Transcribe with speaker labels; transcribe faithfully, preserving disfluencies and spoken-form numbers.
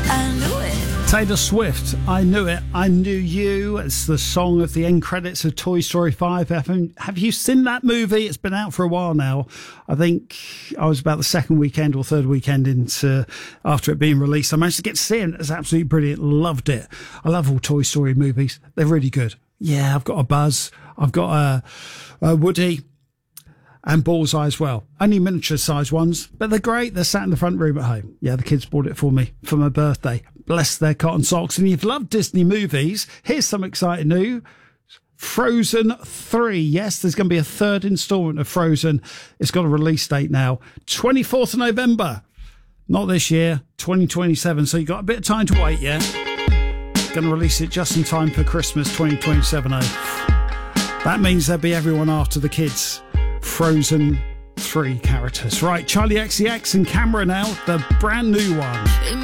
Speaker 1: I knew it.
Speaker 2: Taylor Swift, I Knew It, I Knew You. It's the song of the end credits of Toy Story five. Have you seen that movie? It's been out for a while now. I think I was about the second weekend or third weekend into after it being released. I managed to get to see it. It's absolutely brilliant. Loved it. I love all Toy Story movies. They're really good. Yeah, I've got a Buzz. I've got a, a Woody. And Bullseye as well. Only miniature size ones, but they're great. They're sat in the front room at home. Yeah, the kids bought it for me for my birthday. Bless their cotton socks. And if you've loved Disney movies, here's some exciting news. Frozen three. Yes, there's going to be a third instalment of Frozen. It's got a release date now. twenty-fourth of November. Not this year, twenty twenty-seven. So you've got a bit of time to wait, yeah? Going to release it just in time for Christmas twenty twenty-seven. Oh. That means there'll be everyone after the kids. Frozen three characters. Right, Charlie X C X and Camera now, the brand new one.